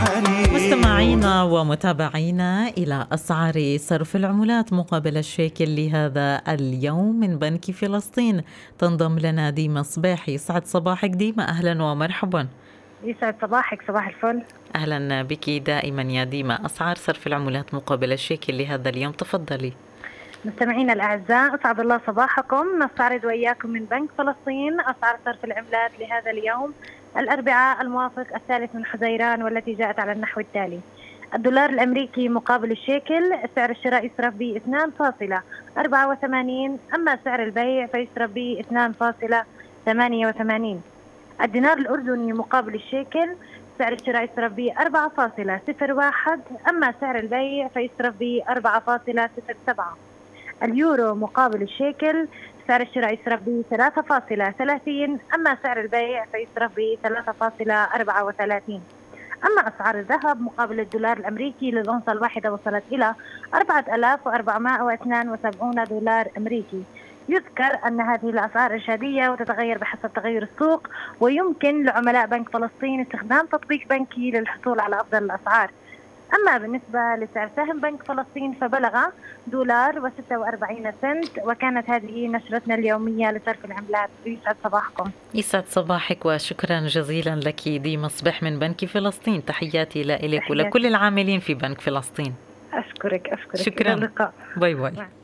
مستمعينا ومتابعينا إلى أسعار صرف العملات مقابل الشيكل لهذا اليوم من بنك فلسطين. تنضم لنا ديما صباحي. يسعد صباحك ديما، أهلا ومرحبا. يسعد صباحك، صباح الفل. أهلا بك دائما يا ديما. أسعار صرف العملات مقابل الشيكل لهذا اليوم، تفضلي. مستمعينا الأعزاء، أسعد الله صباحكم. نستعرض وإياكم من بنك فلسطين أسعار صرف العملات لهذا اليوم الأربعاء الموافق 3 حزيران، والتي جاءت على النحو التالي: الدولار الأمريكي مقابل الشيكل سعر الشراء يصرف ب 2.84، أما سعر البيع فيصرف ب 2.88. الدينار الأردني مقابل الشيكل سعر الشراء يصرف ب 4.01، أما سعر البيع فيصرف ب 4.07. اليورو مقابل الشيكل سعر الشراء يصرف ب 3.30، أما سعر البيع فيصرف ب 3.34. أما أسعار الذهب مقابل الدولار الأمريكي للأونصة الواحدة وصلت إلى 4472 دولار أمريكي. يذكر أن هذه الأسعار إرشادية وتتغير بحسب تغير السوق، ويمكن لعملاء بنك فلسطين استخدام تطبيق بنكي للحصول على أفضل الأسعار. أما بالنسبة لسعر سهم بنك فلسطين فبلغ $1.46، وكانت هذه نشرتنا اليومية لصرف العملات. يسعد صباحكم. يسعد صباحك وشكرا جزيلا لك ديما صباح من بنك فلسطين. تحياتي لك ولكل العاملين في بنك فلسطين. أشكرك. شكرا. باي باي.